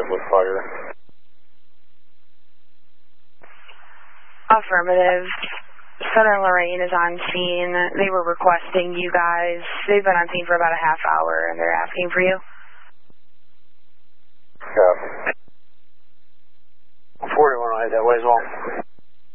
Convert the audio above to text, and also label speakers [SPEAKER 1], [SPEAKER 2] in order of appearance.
[SPEAKER 1] with fire.
[SPEAKER 2] Affirmative. Southern Lorraine is on scene. They were requesting you guys. They've been on scene for about a half hour, and they're asking for you.
[SPEAKER 1] Yeah. 41 right that way as well.